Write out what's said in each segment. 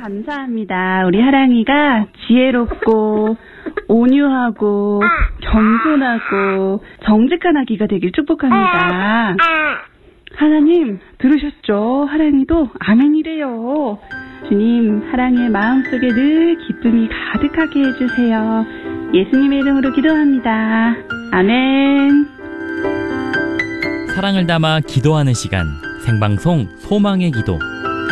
감사합니다. 우리 하랑이가 지혜롭고 온유하고 겸손하고 정직한 아기가 되길 축복합니다. 하나님 들으셨죠? 하랑이도 아멘이래요. 주님, 하랑이의 마음속에 늘 기쁨이 가득하게 해주세요. 예수님의 이름으로 기도합니다. 아멘. 사랑을 담아 기도하는 시간, 생방송 소망의 기도.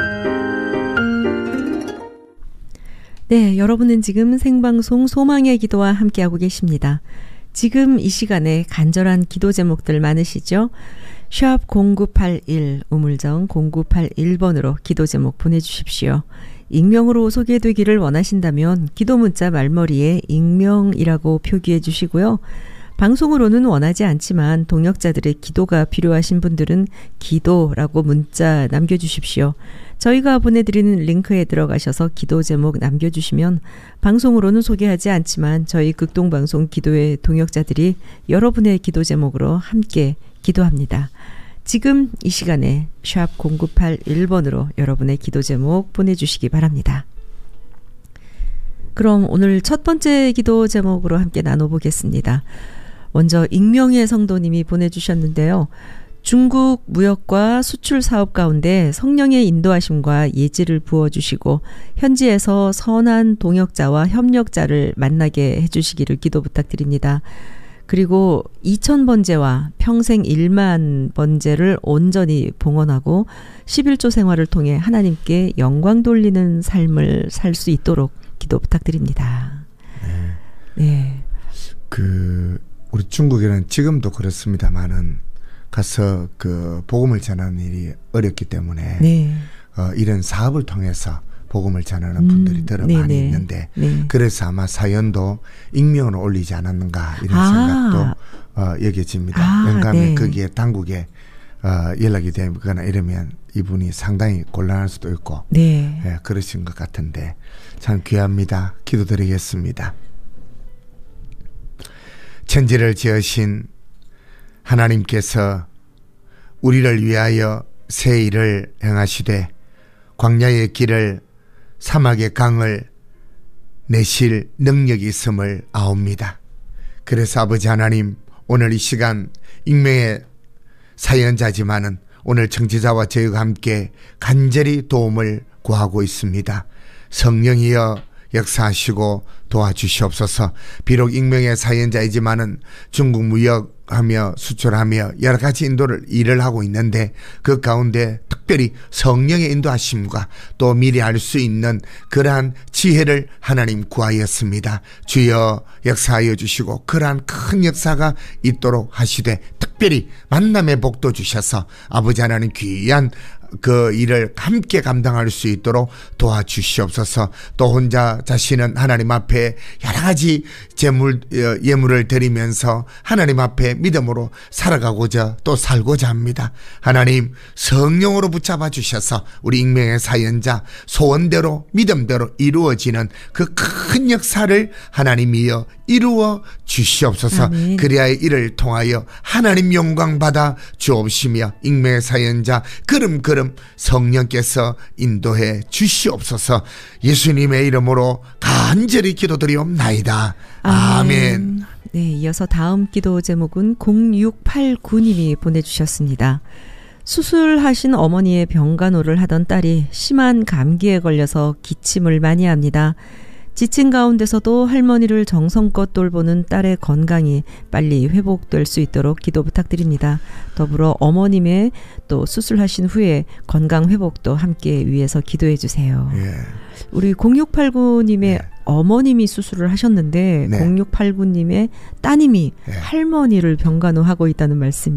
네, 여러분은 지금 생방송 소망의 기도와 함께하고 계십니다. 지금 이 시간에 간절한 기도 제목들 많으시죠? 샵 0981 우물정 0981번으로 기도 제목 보내주십시오. 익명으로 소개되기를 원하신다면 기도 문자 말머리에 익명이라고 표기해 주시고요. 방송으로는 원하지 않지만 동역자들의 기도가 필요하신 분들은 기도라고 문자 남겨주십시오. 저희가 보내드리는 링크에 들어가셔서 기도 제목 남겨주시면 방송으로는 소개하지 않지만 저희 극동방송 기도의 동역자들이 여러분의 기도 제목으로 함께 기도합니다. 지금 이 시간에 샵 0981번으로 여러분의 기도 제목 보내주시기 바랍니다. 그럼 오늘 첫 번째 기도 제목으로 함께 나눠보겠습니다. 먼저 익명의 성도님이 보내주셨는데요. 중국 무역과 수출 사업 가운데 성령의 인도하심과 예지를 부어주시고 현지에서 선한 동역자와 협력자를 만나게 해주시기를 기도 부탁드립니다. 그리고 2000번제와 평생 1만 번제를 온전히 봉헌하고 11조 생활을 통해 하나님께 영광 돌리는 삶을 살 수 있도록 기도 부탁드립니다. 네. 우리 중국에는 지금도 그렇습니다만은 가서 복음을 전하는 일이 어렵기 때문에 네. 이런 사업을 통해서 복음을 전하는 분들이 더 많이 있는데 그래서 아마 사연도 익명으로 올리지 않았는가 이런 생각도 여겨집니다. 영감에 거기에 당국에 연락이 되거나 이러면 이분이 상당히 곤란할 수도 있고 그러신 것 같은데 참 귀합니다. 기도드리겠습니다. 천지를 지으신 하나님께서 우리를 위하여 새 일을 행하시되 광야의 길을 사막의 강을 내실 능력이 있음을 아옵니다. 그래서 아버지 하나님, 오늘 이 시간 익명의 사연자지만은 오늘 청취자와 저희가 함께 간절히 도움을 구하고 있습니다. 성령이여 역사하시고 도와주시옵소서. 비록 익명의 사연자이지만은 중국 무역하며 수출하며 여러 가지 일을 하고 있는데 그 가운데 특별히 성령의 인도하심과 또 미리 알 수 있는 그러한 지혜를 하나님 구하였습니다. 주여 역사하여 주시고 그러한 큰 역사가 있도록 하시되 특별히 만남의 복도 주셔서 아버지 하나님 귀한 그 일을 함께 감당할 수 있도록 도와주시옵소서. 또 혼자 자신은 하나님 앞에 여러 가지 예물을 드리면서 하나님 앞에 믿음으로 살아가고자 또 살고자 합니다. 하나님 성령으로 붙잡아 주셔서 우리 익명의 사연자 소원대로 믿음대로 이루어지는 그 큰 역사를 하나님이여 이루어 주시옵소서. 아멘. 그리하여 이를 통하여 하나님 영광 받아 주옵시며 익명의 사연자 걸음걸음 성령께서 인도해 주시옵소서. 예수님의 이름으로 간절히 기도드리옵나이다. 아멘. 네, 이어서 다음 기도 제목은 0689님이 보내주셨습니다. 수술하신 어머니의 병간호를 하던 딸이 심한 감기에 걸려서 기침을 많이 합니다. 지친 가운데서도 할머니를 정성껏 돌보는 딸의 건강이 빨리 회복될 수 있도록 기도 부탁드립니다. 더불어 어머님의 또 수술하신 후에 건강 회복도 함께 위해서 기도해 주세요. 우리 0689님의 어머님이 수술을 하셨는데 0689님의 따님이 할머니를 병간호하고 있다는 말씀이